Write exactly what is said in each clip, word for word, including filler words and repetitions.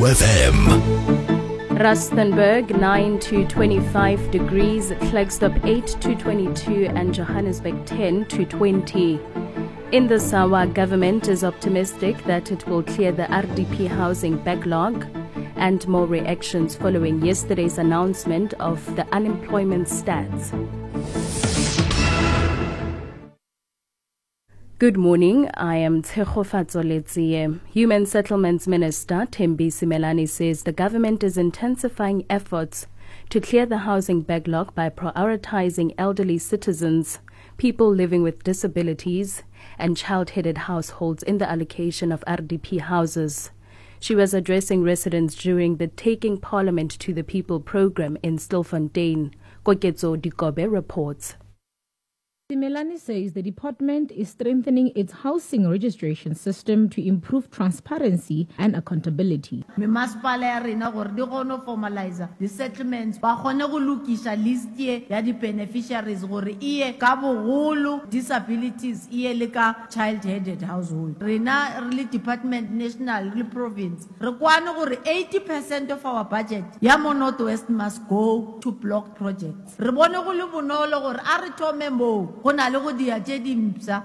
F M. Rustenburg nine to twenty-five degrees, Klerksdorp eight to twenty-two and Johannesburg ten to twenty. In the Sawa, government is optimistic that it will clear the R D P housing backlog, and more reactions following yesterday's announcement of the unemployment stats. Good morning, I am Tshego Fatsoletsie. Human Settlements Minister Thembisi Melani says the government is intensifying efforts to clear the housing backlog by prioritizing elderly citizens, people living with disabilities, and child-headed households in the allocation of R D P houses. She was addressing residents during the Taking Parliament to the People program in Stilfontein. Koketso Dikobe reports. Melani says the department is strengthening its housing registration system to improve transparency and accountability. Me masipala ya rena gore di gone formalize the settlements ba gone go lokisha list ye ya di beneficiaries gore iye ka bogolo disabilities iye le ka child headed household. Rena really department national really province re kwane gore eighty percent of our budget ya mo northwest must go to block projects. Re bone go le bonolo gore a re thome mo. The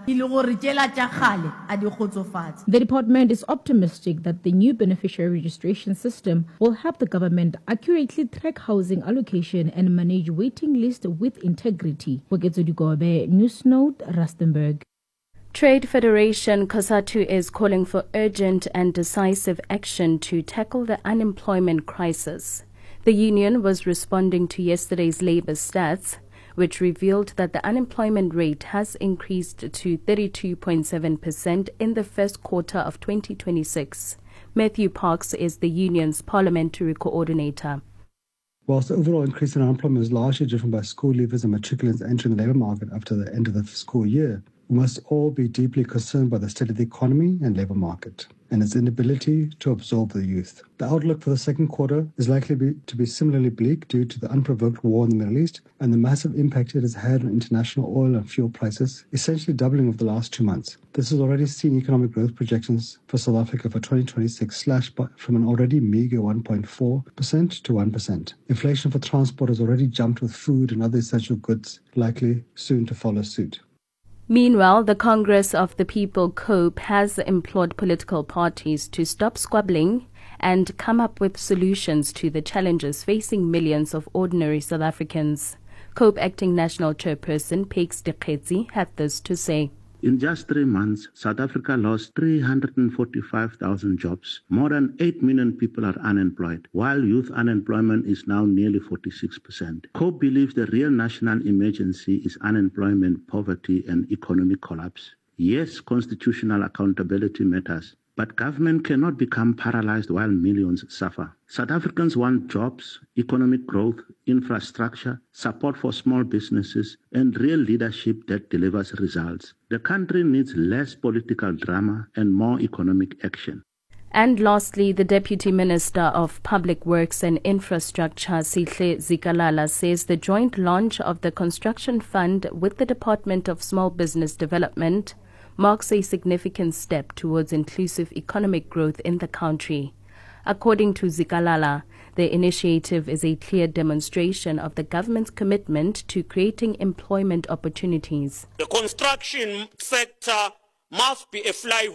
department is optimistic that the new beneficiary registration system will help the government accurately track housing allocation and manage waiting lists with integrity. News Note, Rustenburg. Trade Federation COSATU is calling for urgent and decisive action to tackle the unemployment crisis. The union was responding to yesterday's labor stats, which revealed that the unemployment rate has increased to thirty-two point seven percent in the first quarter of twenty twenty-six. Matthew Parks is the union's parliamentary coordinator. Whilst the overall increase in unemployment is largely driven by school leavers and matriculants entering the labour market after the end of the school year, we must all be deeply concerned by the state of the economy and labour market and its inability to absorb the youth. The outlook for the second quarter is likely be, to be similarly bleak due to the unprovoked war in the Middle East and the massive impact it has had on international oil and fuel prices, essentially doubling over the last two months. This has already seen economic growth projections for South Africa for twenty twenty-six slashed from an already meager one point four percent to one percent. Inflation for transport has already jumped, with food and other essential goods likely soon to follow suit. Meanwhile, the Congress of the People COPE has implored political parties to stop squabbling and come up with solutions to the challenges facing millions of ordinary South Africans. COPE Acting National Chairperson Pakes Dikgetsi had this to say. In just three months, South Africa lost three hundred forty-five thousand jobs. More than eight million people are unemployed, while youth unemployment is now nearly forty-six percent. COPE believes the real national emergency is unemployment, poverty, and economic collapse. Yes, constitutional accountability matters, but government cannot become paralyzed while millions suffer. South Africans want jobs, economic growth, infrastructure, support for small businesses, and real leadership that delivers results. The country needs less political drama and more economic action. And lastly, the Deputy Minister of Public Works and Infrastructure, Sihle Zikalala, says the joint launch of the Construction Fund with the Department of Small Business Development marks a significant step towards inclusive economic growth in the country. According to Zikalala, the initiative is a clear demonstration of the government's commitment to creating employment opportunities. The construction sector must be a flywheel